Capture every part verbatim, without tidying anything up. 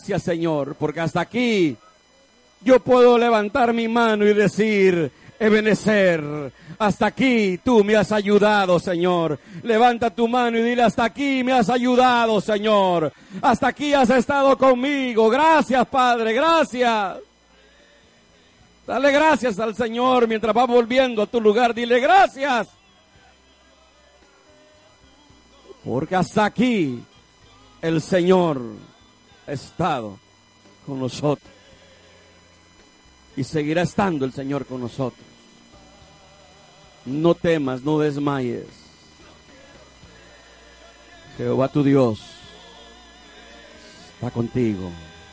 gracias, Señor, porque hasta aquí yo puedo levantar mi mano y decir, Ebenezer, hasta aquí tú me has ayudado, Señor. Levanta tu mano y dile, hasta aquí me has ayudado, Señor. Hasta aquí has estado conmigo. Gracias, Padre, gracias. Dale gracias al Señor mientras vas volviendo a tu lugar. Dile gracias. Porque hasta aquí el Señor ha estado con nosotros. Y seguirá estando el Señor con nosotros. No temas, no desmayes. Jehová tu Dios está contigo.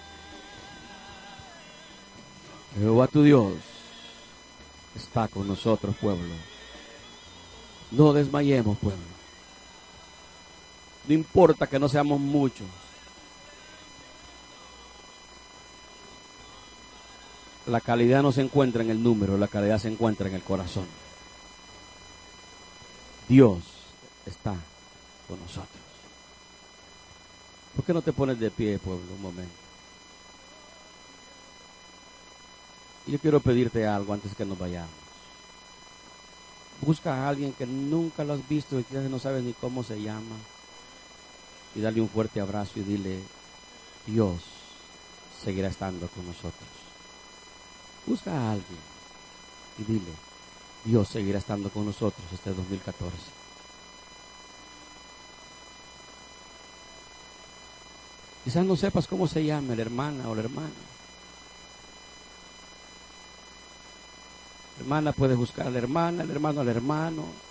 Jehová tu Dios está con nosotros, pueblo. No desmayemos, pueblo. No importa que no seamos muchos. La calidad no se encuentra en el número, la calidad se encuentra en el corazón. Dios está con nosotros. ¿Por qué no te pones de pie, pueblo, un momento? Yo quiero pedirte algo antes que nos vayamos. Busca a alguien que nunca lo has visto y quizás no sabes ni cómo se llama. Y dale un fuerte abrazo y dile, Dios seguirá estando con nosotros. Busca a alguien y dile, Dios seguirá estando con nosotros este dos mil catorce. Quizás no sepas cómo se llama la hermana o la hermana. La hermana puede buscar a la hermana, el hermano al hermano.